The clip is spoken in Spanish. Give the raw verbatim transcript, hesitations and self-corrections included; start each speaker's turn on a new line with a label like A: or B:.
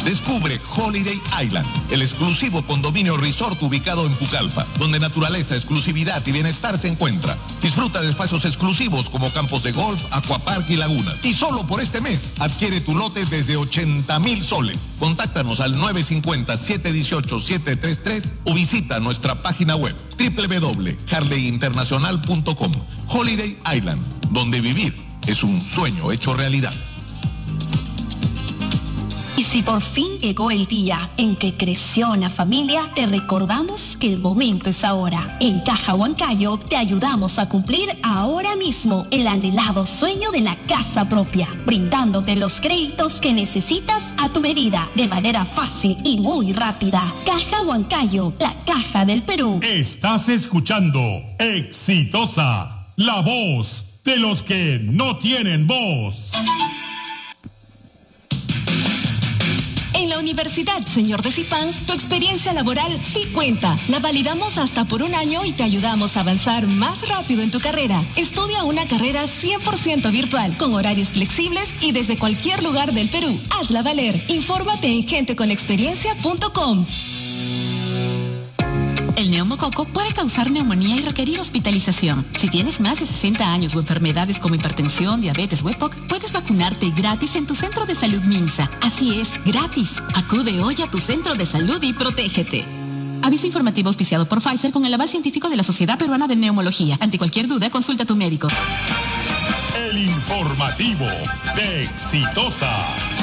A: Descubre Holiday Island, el exclusivo condominio resort ubicado en Pucallpa, donde naturaleza, exclusividad y bienestar se encuentra. Disfruta de espacios exclusivos como campos de golf, aquapark y lagunas. Y solo por este mes, adquiere tu lote desde ochenta mil soles. Contáctanos al nueve cinco cero, siete uno ocho, siete tres tres o visita nuestra página web doble u doble u doble u punto harley internacional punto com. Holiday Island, donde vivir es un sueño hecho realidad.
B: Y si por fin llegó el día en que creció una familia, te recordamos que el momento es ahora. En Caja Huancayo te ayudamos a cumplir ahora mismo el anhelado sueño de la casa propia, brindándote los créditos que necesitas a tu medida, de manera fácil y muy rápida. Caja Huancayo, la caja del Perú.
C: Estás escuchando Exitosa, la voz de los que no tienen voz.
D: En la Universidad Señor de Zipán, tu experiencia laboral sí cuenta. La validamos hasta por un año y te ayudamos a avanzar más rápido en tu carrera. Estudia una carrera cien por ciento virtual, con horarios flexibles y desde cualquier lugar del Perú. Hazla valer. Infórmate en gente con experiencia punto com.
E: El neumococo puede causar neumonía y requerir hospitalización. Si tienes más de sesenta años o enfermedades como hipertensión, diabetes o E P O C, puedes vacunarte gratis en tu centro de salud Minsa. Así es, gratis. Acude hoy a tu centro de salud y protégete. Aviso informativo auspiciado por Pfizer con el aval científico de la Sociedad Peruana de Neumología. Ante cualquier duda, consulta a tu médico.
C: El informativo de Exitosa.